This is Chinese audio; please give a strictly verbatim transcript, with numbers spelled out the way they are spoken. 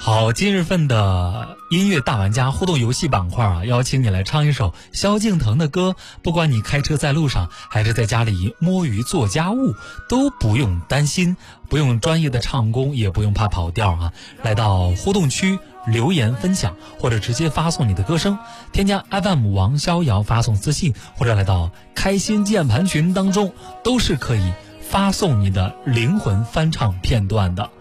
好，今日份的音乐大玩家互动游戏板块啊，邀请你来唱一首萧敬腾的歌。不管你开车在路上，还是在家里摸鱼做家务，都不用担心，不用专业的唱功，也不用怕跑调啊。来到互动区留言分享，或者直接发送你的歌声，添加 F M 王逍遥发送私信，或者来到开心键盘群当中，都是可以发送你的灵魂翻唱片段的。